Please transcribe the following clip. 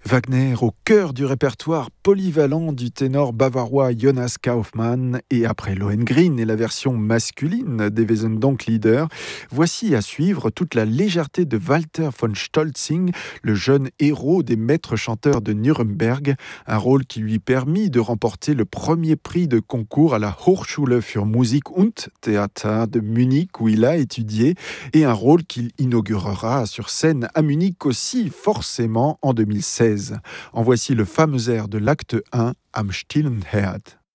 Wagner au cœur du répertoire polyvalent du ténor bavarois Jonas Kaufmann et après Lohengrin et la version masculine des Wesendonck-Lieder, voici à suivre toute la légèreté de Walter von Stolzing, le jeune héros des maîtres chanteurs de Nuremberg, un rôle qui lui permit de remporter le premier prix de concours à la Hochschule für Musik und Theater de Munich où il a étudié et un rôle qu'il inaugurera sur scène à Munich aussi forcément en 2016. En voici le fameux air de l'acte 1, Am stillen Herd.